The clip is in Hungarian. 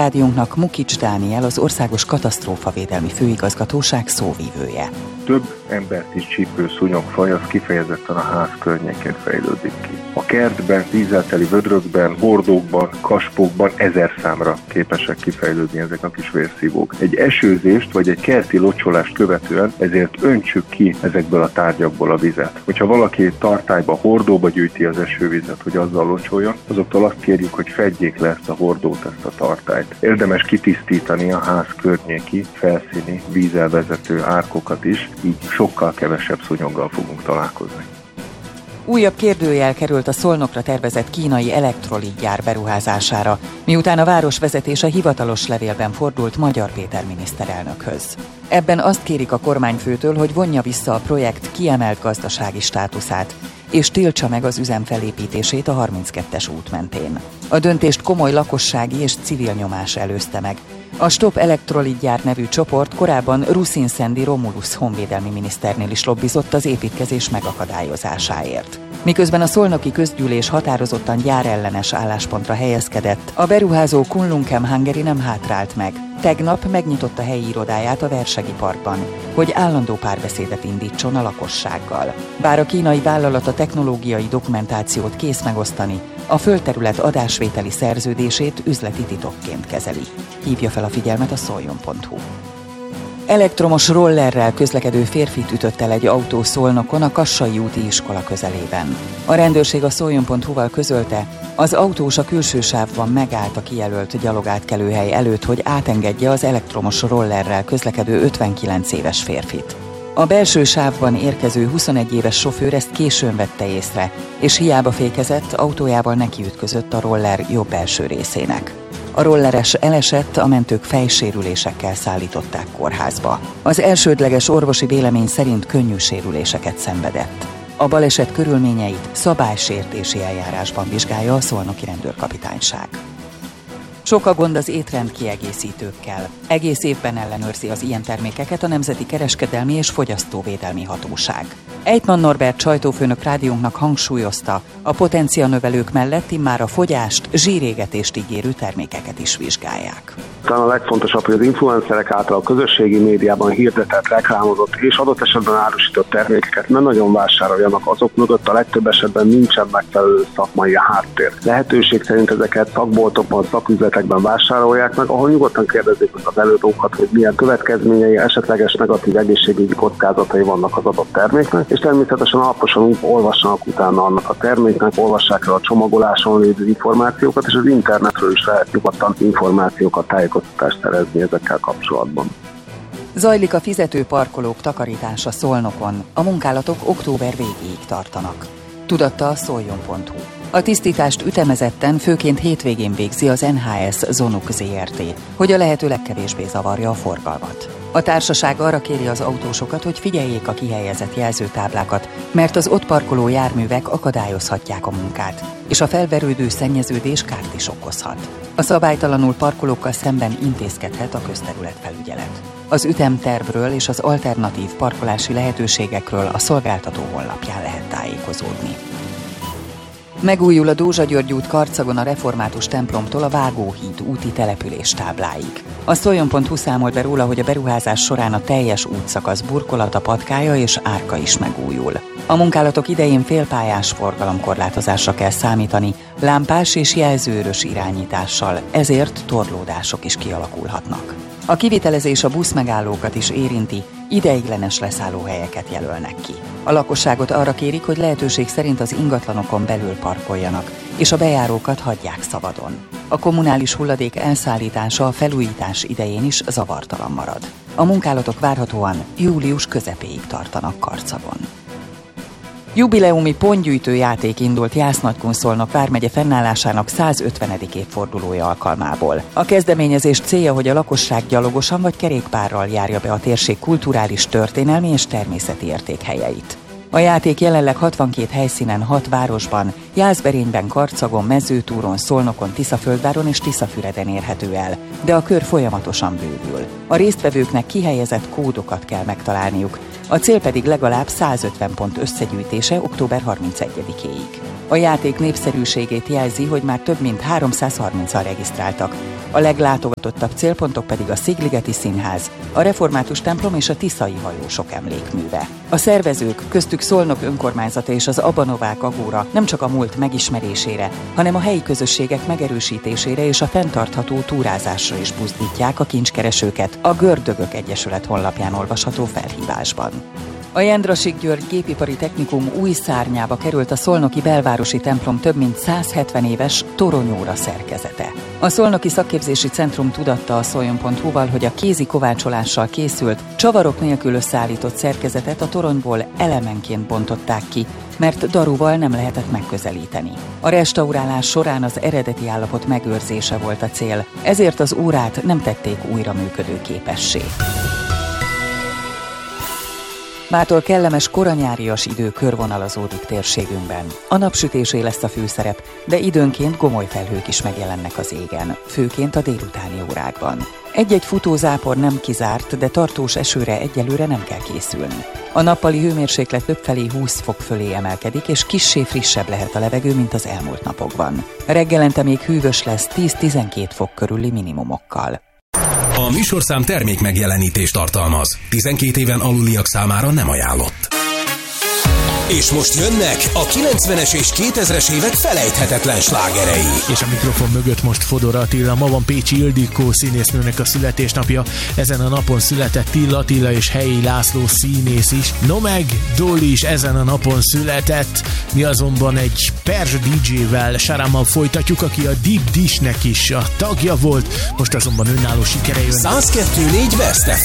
rádiónknak Mukics Dániel, az Országos Katasztrófavédelmi Főigazgatóság szóvivője. Több embert is csípő szúnyogfaj az kifejezetten a ház környékén fejlődik ki. A kertben, vízzel teli vödrökben, hordókban, kaspókban 1000 számra képesek kifejlődni ezek a kis vérszívók. Egy esőzést vagy egy kerti locsolást követően ezért öntsük ki ezekből a tárgyakból a vizet. Hogyha valaki tartályba, hordóba gyűjti az esővizet, hogy azzal locsoljon, azoktól azt kérjük, hogy fedjék le ezt a hordót, ezt a tartályt. Érdemes kitisztítani a ház környéki, felszíni, vízzel vezető árkokat is, így sokkal kevesebb szúnyoggal fogunk találkozni. Újabb kérdőjel került a Szolnokra tervezett kínai elektrolitgyár beruházására, miután a város vezetése hivatalos levélben fordult Magyar Péter miniszterelnökhöz. Ebben azt kérik a kormányfőtől, hogy vonja vissza a projekt kiemelt gazdasági státuszát, és tiltsa meg az üzem felépítését a 32-es út mentén. A döntést komoly lakossági és civil nyomás előzte meg. A Stop Elektrolitgyár nevű csoport korábban Ruszin Szendi Romulus honvédelmi miniszternél is lobbizott az építkezés megakadályozásáért. Miközben a szolnoki közgyűlés határozottan gyárellenes álláspontra helyezkedett, a beruházó Kunlunkem Hungary nem hátrált meg. Tegnap megnyitotta helyi irodáját a Versegi Parkban, hogy állandó párbeszédet indítson a lakossággal. Bár a kínai vállalat a technológiai dokumentációt kész megosztani, a földterület adásvételi szerződését üzleti titokként kezeli. Hívja fel a figyelmet a szoljon.hu. Elektromos rollerrel közlekedő férfit ütött el egy autó Szolnokon a Kassai úti iskola közelében. A rendőrség a szoljon.hu-val közölte, az autós a külső sávban megállt a kijelölt gyalogátkelőhely előtt, hogy átengedje az elektromos rollerrel közlekedő 59 éves férfit. A belső sávban érkező 21 éves sofőr ezt későn vette észre, és hiába fékezett, autójával nekiütközött a roller jobb belső részének. A rolleres elesett, a mentők fejsérülésekkel szállították kórházba. Az elsődleges orvosi vélemény szerint könnyű sérüléseket szenvedett. A baleset körülményeit szabálysértési eljárásban vizsgálja a szolnoki rendőrkapitányság. Sok a gond az étrend kiegészítőkkel. Egész évben ellenőrzi az ilyen termékeket a Nemzeti Kereskedelmi és Fogyasztóvédelmi Hatóság. Ejtman Norbert sajtófőnök rádiónknak hangsúlyozta, a potencianövelők mellett immár a fogyást, zsírégetést ígérő termékeket is vizsgálják. Talán a legfontosabb, hogy az influencerek által a közösségi médiában hirdetett, reklámozott és adott esetben árusított termékeket nem nagyon vásároljanak, azok mögött a legtöbb esetben nincsen megfelelő szakmai háttér. Lehetőség szerint ezeket szakboltokban, szaküzletekben vásárolják meg, ahol nyugodtan kérdezzék meg az előadókat, hogy milyen következményei, esetleges negatív egészségügyi kockázatai vannak az adott terméknek, és természetesen alaposan olvassanak utána annak a terméknek, olvassák el a csomagoláson lévő információkat, és az internetről is lehet nyugodtan információkat, tájékoztatást szerezni ezekkel kapcsolatban. Zajlik a fizető parkolók takarítása Szolnokon. A munkálatok október végéig tartanak. Tudatta a szoljon.hu. A tisztítást ütemezetten, főként hétvégén végzi az NHS Zonuk Zrt., hogy a lehető legkevésbé zavarja a forgalmat. A társaság arra kéri az autósokat, hogy figyeljék a kihelyezett jelzőtáblákat, mert az ott parkoló járművek akadályozhatják a munkát, és a felverődő szennyeződés kárt is okozhat. A szabálytalanul parkolókkal szemben intézkedhet a közterületfelügyelet. Az ütemtervről és az alternatív parkolási lehetőségekről a szolgáltató honlapján lehet tájékozódni. Megújul a Dózsa György út Karcagon a református templomtól a Vágóhíd úti településtábláig. A szoljon.hu számolt be róla, hogy a beruházás során a teljes útszakasz burkolata, patkája és árka is megújul. A munkálatok idején félpályás forgalomkorlátozásra kell számítani, lámpás és jelzőörös irányítással, ezért torlódások is kialakulhatnak. A kivitelezés a buszmegállókat is érinti, ideiglenes leszállóhelyeket jelölnek ki. A lakosságot arra kérik, hogy lehetőség szerint az ingatlanokon belül parkoljanak, és a bejárókat hagyják szabadon. A kommunális hulladék elszállítása a felújítás idején is zavartalan marad. A munkálatok várhatóan július közepéig tartanak Karcagon. Jubileumi pontgyűjtő játék indult Jász-Nagykun-Szolnok vármegye fennállásának 150. évfordulója alkalmából. A kezdeményezés célja, hogy a lakosság gyalogosan vagy kerékpárral járja be a térség kulturális, történelmi és természeti értékhelyeit. A játék jelenleg 62 helyszínen, 6 városban, Jászberényben, Karcagon, Mezőtúron, Szolnokon, Tiszaföldváron és Tiszafüreden érhető el, de a kör folyamatosan bővül. A résztvevőknek kihelyezett kódokat kell megtalálniuk, a cél pedig legalább 150 pont összegyűjtése október 31-éig. A játék népszerűségét jelzi, hogy már több mint 330-an regisztráltak. A leglátogatottabb célpontok pedig a Szigligeti Színház, a Református templom és a Tiszai hajósok emlékműve. A szervezők, köztük Szolnok önkormányzata és az Abanovák Agóra nem csak a múlt megismerésére, hanem a helyi közösségek megerősítésére és a fenntartható túrázásra is buzdítják a kincskeresőket a Gördögök Egyesület honlapján olvasható felhívásban. A Jendrassik György Gépipari Technikum új szárnyába került a szolnoki belvárosi templom több mint 170 éves toronyóra szerkezete. A Szolnoki Szakképzési Centrum tudatta a szoljon.hu-val, hogy a kézi kovácsolással készült, csavarok nélkül összeállított szerkezetet a toronyból elemenként bontották ki, mert daruval nem lehetett megközelíteni. A restaurálás során az eredeti állapot megőrzése volt a cél, ezért az órát nem tették újra működőképessé. Mától kellemes koranyárias idő körvonalazódik térségünkben. A napsütésé lesz a főszerep, de időnként gomoly felhők is megjelennek az égen, főként a délutáni órákban. Egy-egy futózápor nem kizárt, de tartós esőre egyelőre nem kell készülni. A nappali hőmérséklet többfelé 20 fok fölé emelkedik, és kissé frissebb lehet a levegő, mint az elmúlt napokban. Reggelente még hűvös lesz 10-12 fok körüli minimumokkal. A műsorszám termék megjelenítést tartalmaz. 12 éven aluliak számára nem ajánlott. És most jönnek a 90-es és 2000-es évek felejthetetlen slágerei. És a mikrofon mögött most Fodor Attila. Ma van Pécsi Ildikó színésznőnek a születésnapja. Ezen a napon született Attila és Helyi László színész is. No meg Dolly is ezen a napon született. Mi azonban egy perzs DJ-vel, Sarammal folytatjuk, aki a Deep Dish-nek is a tagja volt. Most azonban önálló sikere jön. 102.4 West FM.